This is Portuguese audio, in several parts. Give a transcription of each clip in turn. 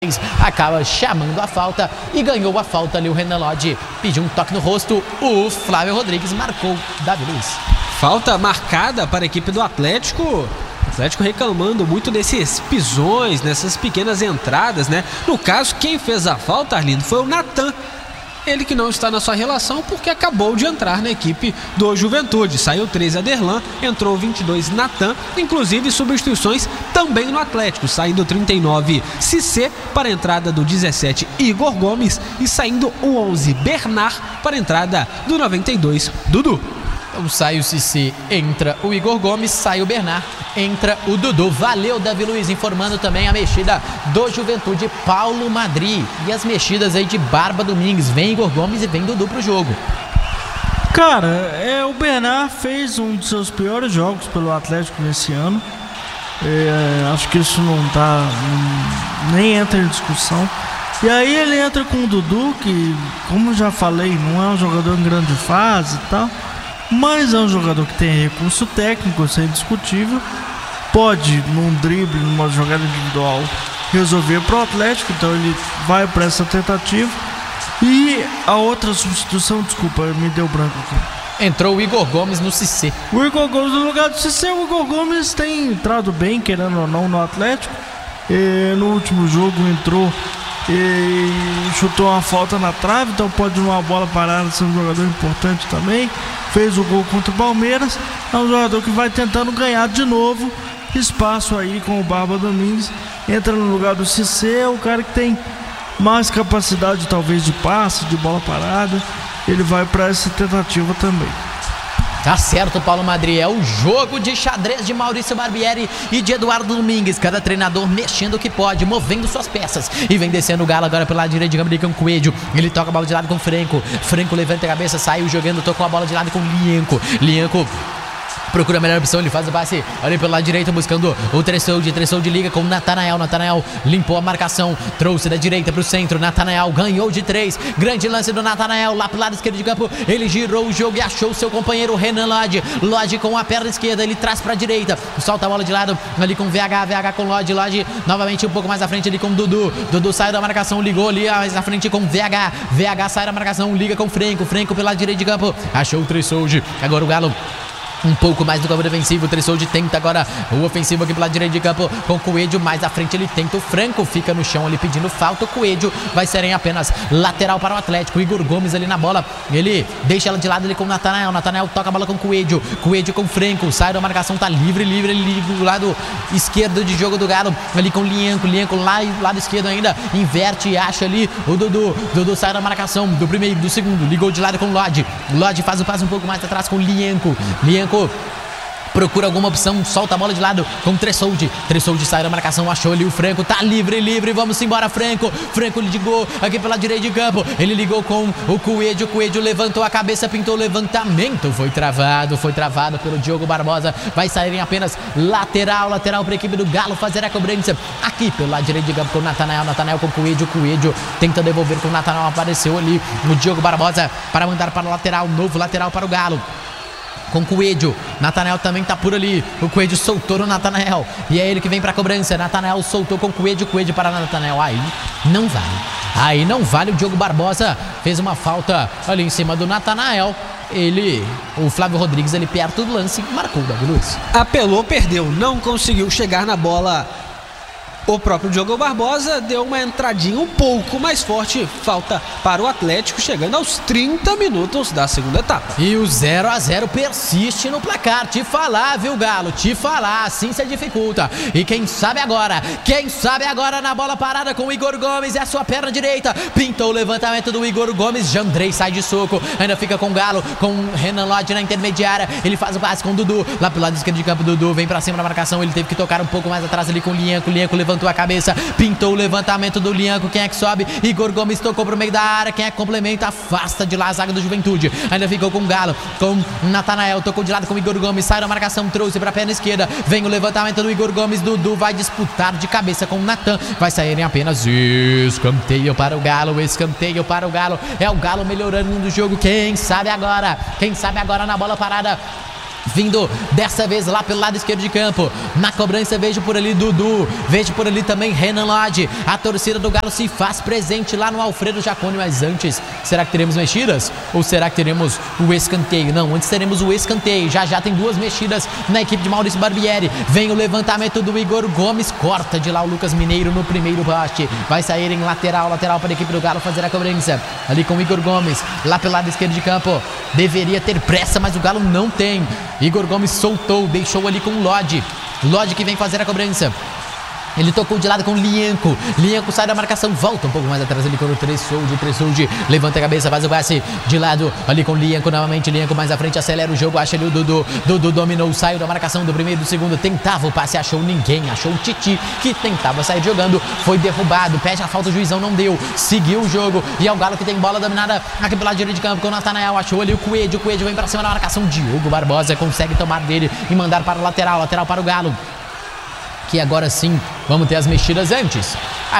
acaba chamando a falta e ganhou a falta ali. O Renan Lodge pediu um toque no rosto, o Flávio Rodrigues marcou Davi Luiz. Falta marcada para a equipe do Atlético. O Atlético reclamando muito desses pisões, nessas pequenas entradas, né? No caso, quem fez a falta, Arlindo, foi o Natan. Ele que não está na sua relação porque acabou de entrar na equipe do Juventude. Saiu 13 Aderlan, entrou 22 Natan, inclusive substituições também no Atlético. Saindo 39 Cissé para a entrada do 17 Igor Gomes e saindo o 11 Bernard para a entrada do 92 Dudu. Então sai o Cissé, entra o Igor Gomes, sai o Bernard, entra o Dudu. Valeu, Davi Luiz, informando também a mexida do Juventude, Paulo Madri. E as mexidas aí de Barba Domingues. Vem Igor Gomes e vem Dudu pro jogo. Cara, o Bernard fez um dos seus piores jogos pelo Atlético nesse ano. Acho que isso nem entra em discussão. E aí ele entra com o Dudu, que, como já falei, não é um jogador em grande fase e tal, mas é um jogador que tem recurso técnico, isso é indiscutível. Pode, num drible, numa jogada individual, resolver para o Atlético, então ele vai para essa tentativa. E a outra substituição, desculpa, me deu branco aqui. Entrou o Igor Gomes no Cissé. O Igor Gomes no lugar do Cissé. O Igor Gomes tem entrado bem, querendo ou não, no Atlético. No último jogo entrou e chutou uma falta na trave, então pode uma bola parada ser um jogador importante também. Fez o gol contra o Palmeiras. É um jogador que vai tentando ganhar de novo espaço aí com o Barba Domingues. Entra no lugar do Cissé, é o cara que tem mais capacidade talvez de passe, de bola parada. Ele vai para essa tentativa também. Tá certo, Paulo Madri. É o jogo de xadrez de Maurício Barbieri e de Eduardo Domingues. Cada treinador mexendo o que pode, movendo suas peças. E vem descendo o Galo agora pelo lado direito de campo com Coelho. Ele toca a bola de lado com Franco. Franco levanta a cabeça, saiu jogando, tocou a bola de lado com Lienco. Lienco procura a melhor opção, ele faz o passe ali pelo lado direito, buscando o Tressoldi liga com o Natanael. Natanael limpou a marcação, trouxe da direita pro centro. Natanael ganhou de 3, grande lance do Natanael lá pro lado esquerdo de campo. Ele girou o jogo e achou seu companheiro Renan Lodge. Lodge com a perna esquerda, ele traz pra direita, solta a bola de lado ali com VH com Lodge. Lodge novamente um pouco mais à frente ali com Dudu. Dudu saiu da marcação, ligou ali mais à frente com VH sai da marcação, liga com Franco pelo lado direito de campo, achou o Tressoldi. Agora o Galo um pouco mais do campo defensivo. O Tressoldi tenta agora o ofensivo aqui pelo lado direito de campo com o Coelho. Mais à frente ele tenta o Franco. Fica no chão ali pedindo falta. O Coelho vai ser em apenas lateral para o Atlético. O Igor Gomes ali na bola. Ele deixa ela de lado ali com o Natanael. Natanael toca a bola com o Coelho. Coelho com o Franco. Sai da marcação, tá livre. Ele liga do lado esquerdo de jogo do Galo. Ali com o Lienco. Lienco lá lado esquerdo ainda. Inverte e acha ali o Dudu. Dudu sai da marcação do primeiro, do segundo. Ligou de lado com o Lodge. Lodge faz o passe um pouco mais atrás com o Lienco. Lienco procura alguma opção, solta a bola de lado com o Tressoldi. Tressoldi sai da marcação, achou ali o Franco, tá livre, vamos embora Franco. Franco ligou aqui pela direita de campo, ele ligou com o Coelho. Coelho levantou a cabeça, pintou o levantamento, foi travado pelo Diogo Barbosa. Vai sair em apenas lateral para a equipe do Galo fazer a cobrança aqui pelo lado direito de campo com o Natanael com o Coelho tenta devolver com o Natanael, apareceu ali o Diogo Barbosa para mandar para o lateral, novo lateral para o Galo com o Coelho. Natanael também tá por ali. O Coelho soltou no Natanael. E é ele que vem pra cobrança. Natanael soltou com o Coelho. Coelho para Natanael. Aí não vale. O Diogo Barbosa fez uma falta ali em cima do Natanael. O Flávio Rodrigues ali perto do lance, marcou o Davi Luiz. Apelou, perdeu. Não conseguiu chegar na bola. O próprio Diogo Barbosa deu uma entradinha um pouco mais forte. Falta para o Atlético, chegando aos 30 minutos da segunda etapa. E o 0-0 persiste no placar. Te falar, viu, Galo? Te falar, assim se dificulta. E quem sabe agora na bola parada com o Igor Gomes. É a sua perna direita. Pintou o levantamento do Igor Gomes. Jandrei sai de soco. Ainda fica com o Galo, com o Renan Lodge na intermediária. Ele faz o passe com o Dudu. Lá pelo lado esquerdo de campo, Dudu vem pra cima da marcação. Ele teve que tocar um pouco mais atrás ali com o Lienco. Lienco levantou a cabeça, pintou o levantamento do Lienco. Quem é que sobe? Igor Gomes tocou pro meio da área. Quem é que complementa? Afasta de lá a zaga do Juventude. Ainda ficou com o Galo, com o Natanael, tocou de lado com o Igor Gomes, sai da marcação, trouxe pra perna esquerda. Vem o levantamento do Igor Gomes. Dudu vai disputar de cabeça com o Natan. Vai sair em apenas escanteio para o Galo. É o Galo melhorando no jogo. Quem sabe agora na bola parada Vindo dessa vez lá pelo lado esquerdo de campo. Na cobrança vejo por ali Dudu. Vejo por ali também Renan Lodge. A torcida do Galo se faz presente lá no Alfredo Jaconi. Mas antes, será que teremos mexidas? Ou será que teremos o escanteio? Não, antes teremos o escanteio. Já tem duas mexidas na equipe de Maurício Barbieri. Vem o levantamento do Igor Gomes. Corta de lá o Lucas Mineiro no primeiro poste. Vai sair em lateral para a equipe do Galo fazer a cobrança. Ali com o Igor Gomes. Lá pelo lado esquerdo de campo. Deveria ter pressa, mas o Galo não tem. Igor Gomes soltou, deixou ali com o Lodge. Lodge que vem fazer a cobrança. Ele tocou de lado com o Lienco. Lienco sai da marcação, volta um pouco mais atrás ali com o Tressoldi. Levanta a cabeça, faz o passe de lado ali com o Lienco novamente. Lienco mais à frente, acelera o jogo, acha ali o Dudu. Dudu dominou, saiu da marcação do primeiro e do segundo. Tentava o passe, achou ninguém. Achou o Titi, que tentava sair jogando. Foi derrubado, pede a falta, o juizão não deu. Seguiu o jogo e é o Galo que tem bola dominada aqui pelo lado direito de campo com o Natanael. Achou ali o Coelho vem pra cima da marcação. Diogo Barbosa consegue tomar dele e mandar para o lateral para o Galo. Que agora sim vamos ter as mexidas antes.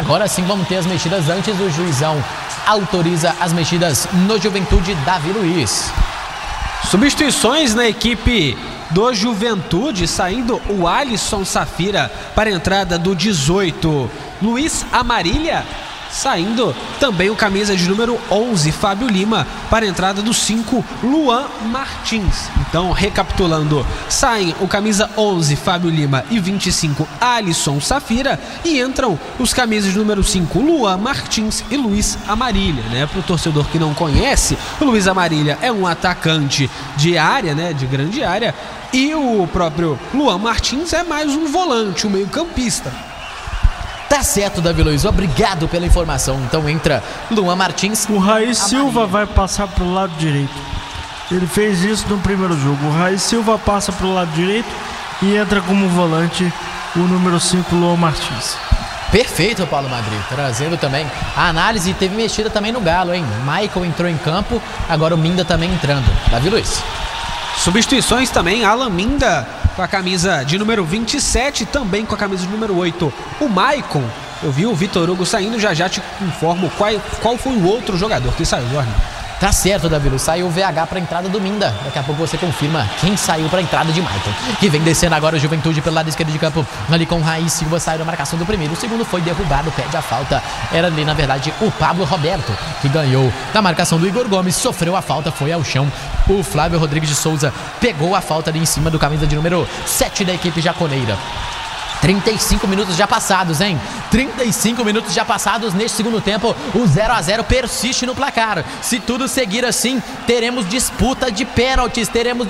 O juizão autoriza as mexidas no Juventude. Davi Luiz. Substituições na equipe do Juventude, saindo o Alisson Safira para a entrada do 18, Luiz Amarília. Saindo também o camisa de número 11, Fábio Lima, para a entrada do 5, Luan Martins. Então, recapitulando, saem o camisa 11, Fábio Lima, e 25, Alisson Safira, e entram os camisas de número 5, Luan Martins e Luiz Amarília, né? Para o torcedor que não conhece, o Luiz Amarília é um atacante de área, né? De grande área, e o próprio Luan Martins é mais um volante, um meio-campista. Tá certo, Davi Luiz, obrigado pela informação. Então entra Luan Martins. O Raí Silva vai passar pro lado direito. Ele fez isso no primeiro jogo. O Raí Silva passa pro lado direito e entra como volante o número 5, Luan Martins. Perfeito, Paulo Madri, trazendo também a análise. Teve mexida também no Galo, hein? Michael entrou em campo, agora o Minda também entrando. Davi Luiz. Substituições também, Alan Minda com a camisa de número 27, também com a camisa de número 8, o Maicon. Eu vi o Vitor Hugo saindo, já te informo qual foi o outro jogador que saiu, Jorge. Tá certo, Davi Luiz, saiu o VH para a entrada do Minda. Daqui a pouco você confirma quem saiu para a entrada de Maicon. Que vem descendo agora o Juventude pelo lado esquerdo de campo. Ali com o Raí Silva, saiu da marcação do primeiro. O segundo foi derrubado, pede a falta. Era ali, na verdade, o Pablo Roberto, que ganhou da marcação do Igor Gomes. Sofreu a falta, foi ao chão. O Flávio Rodrigues de Souza pegou a falta ali em cima do camisa de número 7 da equipe jaconeira. 35 minutos já passados, hein? 35 minutos já passados neste segundo tempo. O 0-0 persiste no placar. Se tudo seguir assim, teremos disputa de pênaltis.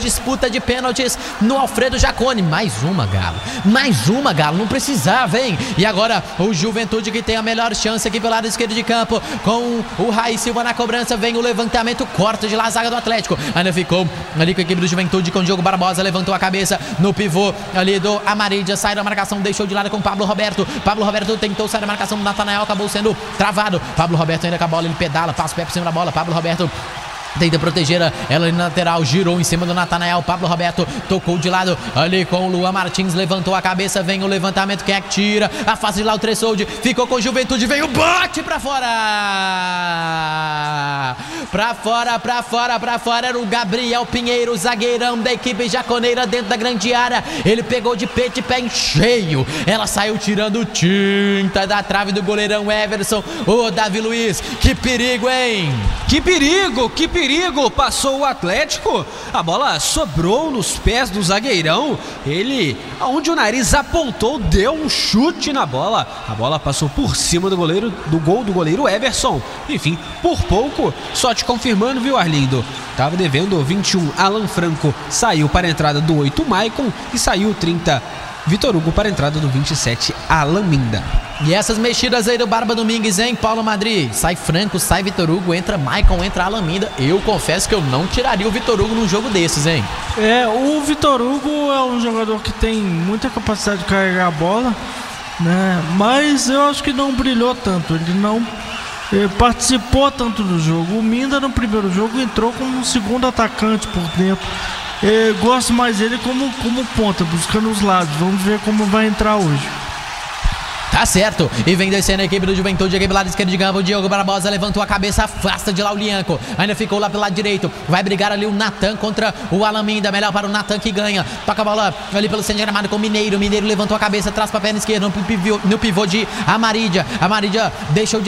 No Alfredo Jaconi. Mais uma, Galo. Não precisava, hein? E agora o Juventude, que tem a melhor chance aqui pelo lado esquerdo de campo, com o Raí Silva na cobrança. Vem o levantamento, corta de lá a zaga do Atlético. Ainda ficou ali com a equipe do Juventude, com o Diogo Barbosa. Levantou a cabeça no pivô ali do Amarília. Sai da marcação, deixou de lado com o Pablo Roberto. Pablo Roberto tentou sair da marcação do Natanael, acabou sendo travado. Pablo Roberto ainda com a bola, ele pedala, passa o pé por cima da bola. Pablo Roberto tenta proteger ela ali na lateral, girou em cima do Natanael. Pablo Roberto tocou de lado ali com o Luan Martins, levantou a cabeça, vem o levantamento, quem é que tira? Afasta de lá o Tressoldi, ficou com Juventude, vem o bote pra fora! Pra fora, era o Gabriel Pinheiro, zagueirão da equipe jaconeira dentro da grande área. Ele pegou de peito e pé em cheio, ela saiu tirando tinta da trave do goleirão Everson. Ô, Davi Luiz, que perigo, hein? Que perigo! Passou o Atlético, a bola sobrou nos pés do zagueirão. Ele, onde o nariz apontou, deu um chute na bola. A bola passou por cima do gol do goleiro Everson. Enfim, por pouco, só te confirmando, viu, Arlindo? Tava devendo o 21, Alan Franco saiu para a entrada do 8, Maicon, e saiu o 30, Vitor Hugo, para a entrada do 27, Alan Minda. E essas mexidas aí do Barba Domingues, hein, Paulo Madri? Sai Franco, sai Vitor Hugo, entra Maicon, entra Alan Minda. Eu confesso que eu não tiraria o Vitor Hugo num jogo desses, hein? O Vitor Hugo é um jogador que tem muita capacidade de carregar a bola, né? Mas eu acho que não brilhou tanto, ele não participou tanto do jogo. O Minda no primeiro jogo entrou como um segundo atacante por dentro. Gosto mais dele como ponta, buscando os lados. Vamos ver como vai entrar hoje. Tá certo. E vem descendo a equipe do Juventude aqui pelo lado esquerdo de campo. O Diogo Barbosa levantou a cabeça, afasta de lá o Lianco. Ainda ficou lá pelo lado direito. Vai brigar ali o Natan contra o Alaminda. Melhor para o Natan que ganha. Toca a bola ali pelo centro gramado com o Mineiro. Mineiro levantou a cabeça, traz para a perna esquerda no pivô de Amarídia. Amarídia deixou de